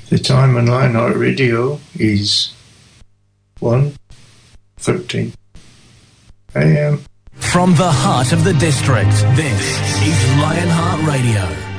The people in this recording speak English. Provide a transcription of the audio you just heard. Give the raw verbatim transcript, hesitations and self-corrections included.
The time on Lionheart Radio is one thirteen a m. From the heart of the district, this is Lionheart Radio.